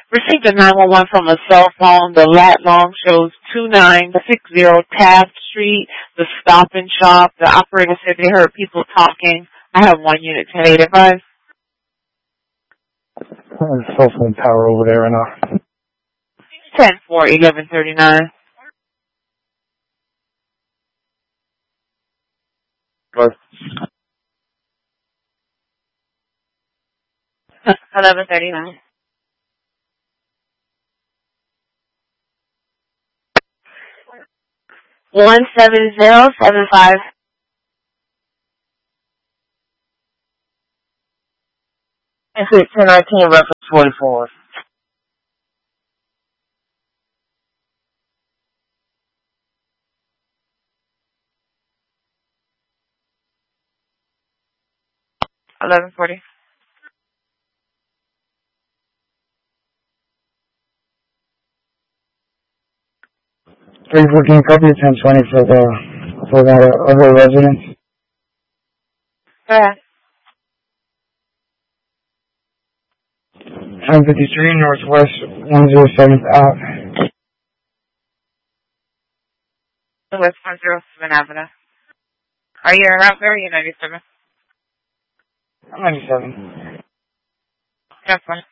Received a 911 from a cell phone. The lat long shows 2960 Taft Street, the Stop and Shop. The operator said they heard people talking. I have 1 unit 1085. There's cell phone tower over there right now. 10-4-1139. What? 1139. One 7075. Exit 1019, reference 44. $1140. Please looking copy 1020 for the other residents. Go ahead. 1053 Northwest 107th Ave. West 107 Avenue. Are you in route there or are you 97? I'm 97. That's fine.